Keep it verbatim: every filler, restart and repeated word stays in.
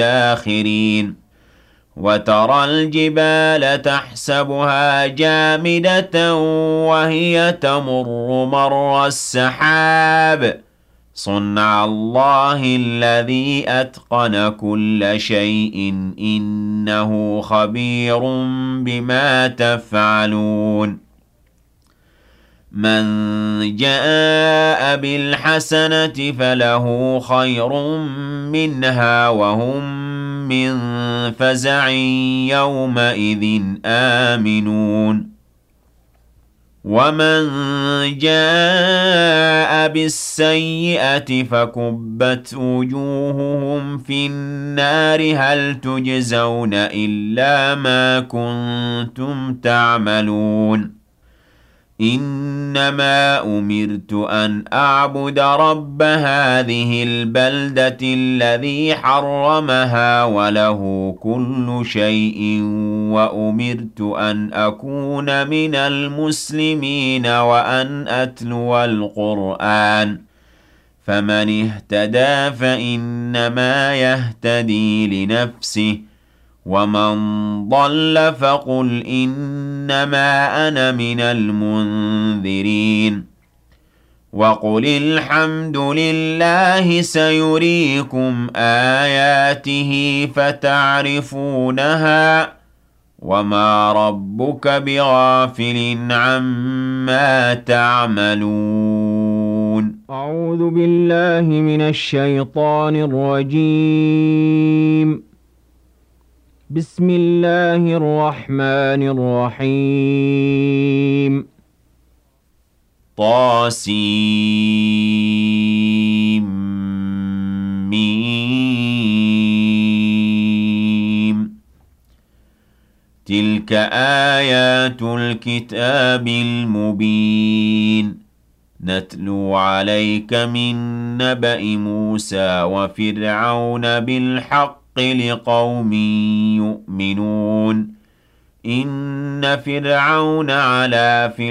الآخرين وترى الجبال تحسبها جامدة وهي تمر مر السحاب صنع الله الذي أتقن كل شيء إنه خبير بما تفعلون من جاء بالحسنة فله خير منها وهم من فزع يومئذ آمنون ومن جاء بالسيئة فكبت وجوههم في النار هل تجزون إلا ما كنتم تعملون إنما أمرت أن أعبد رب هذه البلدة الذي حرمها وله كل شيء وأمرت أن أكون من المسلمين وأن أتلو القرآن فمن اهتدى فإنما يهتدي لنفسه ومن ضل فقل إنما أنا من المنذرين وقل الحمد لله سيريكم آياته فتعرفونها وما ربك بغافل عما تعملون أعوذ بالله من الشيطان الرجيم بسم الله الرحمن الرحيم طاسيم ميم تلك آيات الكتاب المبين نتلو عليك من نبأ موسى وفرعون بالحق لقوم يؤمنون إن فرعون علا في